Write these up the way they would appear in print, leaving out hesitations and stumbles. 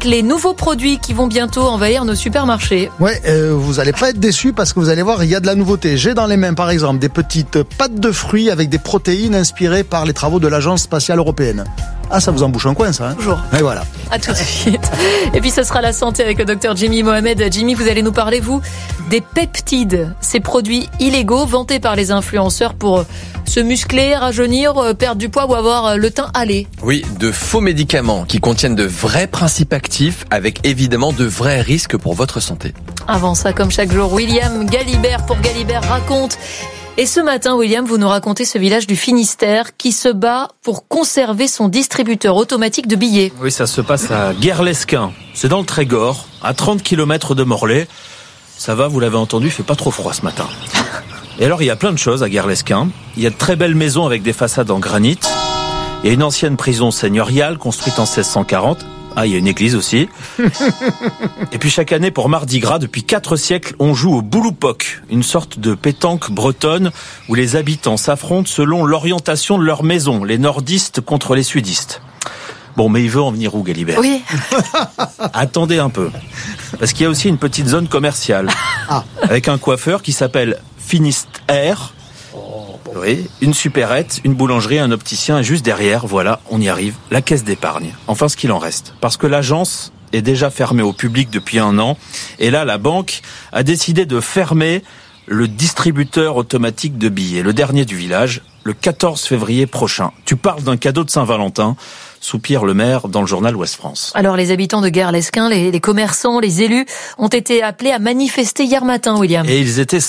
avec les nouveaux produits qui vont bientôt envahir nos supermarchés. Ouais, vous allez pas être déçus parce que vous allez voir, il y a de la nouveauté. J'ai dans les mains, par exemple, des petites pâtes de fruits avec des protéines inspirées par les travaux de l'Agence spatiale européenne. Ah, ça vous embouche un coin, ça, hein? Toujours. Et voilà. À tout de suite. Et puis ce sera la santé avec le docteur Jimmy Mohamed. Jimmy, vous allez nous parler, vous, des peptides. Ces produits illégaux vantés par les influenceurs pour se muscler, rajeunir, perdre du poids ou avoir le teint hâlé. Oui, de faux médicaments qui contiennent de vrais principes actifs avec évidemment de vrais risques pour votre santé. Avant ça, comme chaque jour, William Galibert pour Galibert raconte. Et ce matin, William, vous nous racontez ce village du Finistère qui se bat pour conserver son distributeur automatique de billets. Oui, ça se passe à Guerlesquin. C'est dans le Trégor, à 30 km de Morlaix. Ça va, vous l'avez entendu, il fait pas trop froid ce matin. Et alors, il y a plein de choses à Guerlesquin. Il y a de très belles maisons avec des façades en granit. Il y a une ancienne prison seigneuriale construite en 1640. Ah, il y a une église aussi. Et puis chaque année, pour Mardi Gras, depuis 4 siècles, on joue au Bouloupoc, une sorte de pétanque bretonne où les habitants s'affrontent selon l'orientation de leur maison, les nordistes contre les sudistes. Bon, mais il veut en venir où, Galibert ? Oui. Attendez un peu. Parce qu'il y a aussi une petite zone commerciale. Avec un coiffeur qui s'appelle Finistère. Oui, une supérette, une boulangerie, un opticien et juste derrière, voilà, on y arrive, la caisse d'épargne. Enfin, ce qu'il en reste. Parce que l'agence est déjà fermée au public depuis 1 an. Et là, la banque a décidé de fermer le distributeur automatique de billets, le dernier du village, le 14 février prochain. Tu parles d'un cadeau de Saint-Valentin, soupire le maire dans le journal Ouest France. Alors les habitants de Guerlesquin, les commerçants, les élus ont été appelés à manifester hier matin, William. Et ils étaient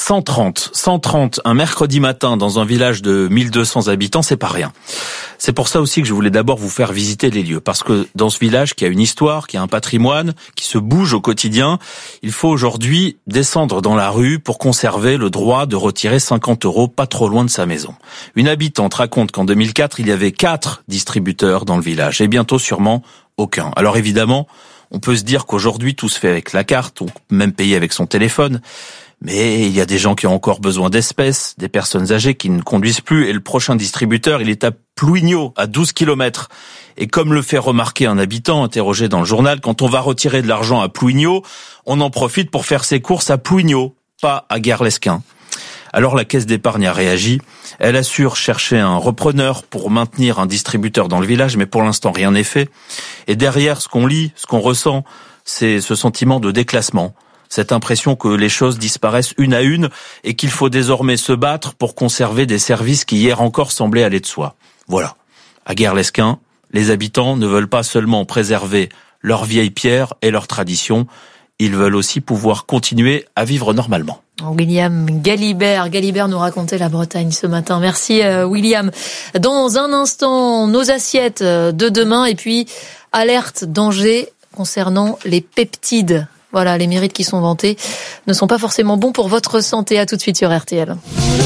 130 un mercredi matin dans un village de 1200 habitants, c'est pas rien. C'est pour ça aussi que je voulais d'abord vous faire visiter les lieux, parce que dans ce village qui a une histoire, qui a un patrimoine, qui se bouge au quotidien, il faut aujourd'hui descendre dans la rue pour conserver le droit de retirer 50 € pas trop loin de sa maison. Une habitante raconte qu'en 2004, il y avait 4 distributeurs dans le village, et bientôt sûrement aucun. Alors évidemment, on peut se dire qu'aujourd'hui tout se fait avec la carte, ou même payer avec son téléphone, mais il y a des gens qui ont encore besoin d'espèces, des personnes âgées qui ne conduisent plus, et le prochain distributeur, il est à Plouigneau, à 12 km. Et comme le fait remarquer un habitant interrogé dans le journal, quand on va retirer de l'argent à Plouigneau, on en profite pour faire ses courses à Plouigneau, pas à Guerlesquin. Alors la caisse d'épargne a réagi. Elle assure chercher un repreneur pour maintenir un distributeur dans le village, mais pour l'instant rien n'est fait. Et derrière ce qu'on lit, ce qu'on ressent, c'est ce sentiment de déclassement. Cette impression que les choses disparaissent une à une et qu'il faut désormais se battre pour conserver des services qui hier encore semblaient aller de soi. Voilà. À Guerlesquin, les habitants ne veulent pas seulement préserver leurs vieilles pierres et leurs traditions, ils veulent aussi pouvoir continuer à vivre normalement. William Galibert nous racontait la Bretagne ce matin. Merci William. Dans un instant, nos assiettes de demain et puis alerte danger concernant les peptides. Voilà, les mérites qui sont vantés ne sont pas forcément bons pour votre santé. À tout de suite sur RTL.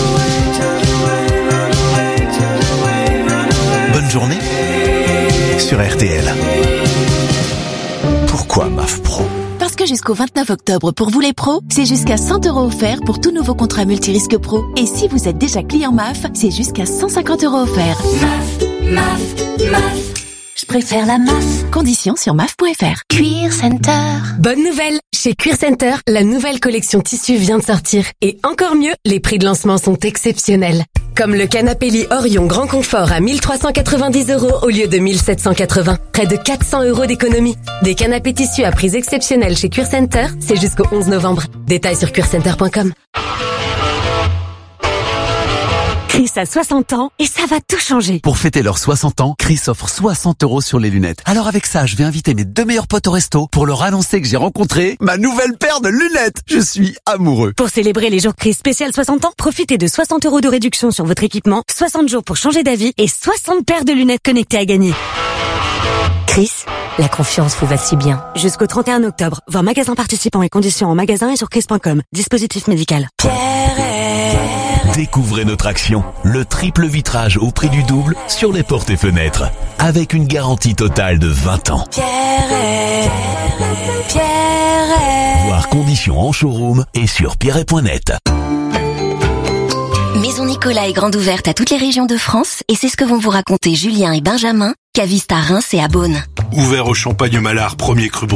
Bonne journée sur RTL. Pourquoi MAF Pro ? Parce que jusqu'au 29 octobre, pour vous les pros, c'est jusqu'à 100 € offerts pour tout nouveau contrat multirisque pro. Et si vous êtes déjà client MAF, c'est jusqu'à 150 € offerts. MAF. Je préfère la MAF. Conditions sur MAF.fr. Cuir Center. Bonne nouvelle! Chez Cuir Center, la nouvelle collection tissu vient de sortir. Et encore mieux, les prix de lancement sont exceptionnels. Comme le canapé lit Orion Grand Confort à 1390 € au lieu de 1780. Près de 400 € d'économie. Des canapés tissus à prix exceptionnels chez Cuir Center, c'est jusqu'au 11 novembre. Détails sur cuircenter.com. Chris a 60 ans et ça va tout changer. Pour fêter leurs 60 ans, Chris offre 60 € sur les lunettes. Alors avec ça, je vais inviter mes 2 meilleurs potes au resto pour leur annoncer que j'ai rencontré ma nouvelle paire de lunettes. Je suis amoureux. Pour célébrer les jours Chris spécial 60 ans, profitez de 60 € de réduction sur votre équipement, 60 jours pour changer d'avis et 60 paires de lunettes connectées à gagner. Chris, la confiance vous va si bien. Jusqu'au 31 octobre, voir magasin participants et conditions en magasin et sur chris.com. Dispositif médical. Découvrez notre action, le triple vitrage au prix du double sur les portes et fenêtres, avec une garantie totale de 20 ans. Voir conditions en showroom et sur pierret.net. Maison Nicolas est grande ouverte à toutes les régions de France et c'est ce que vont vous raconter Julien et Benjamin, cavistes à Reims et à Beaune. Ouvert au Champagne-Malard, premier cru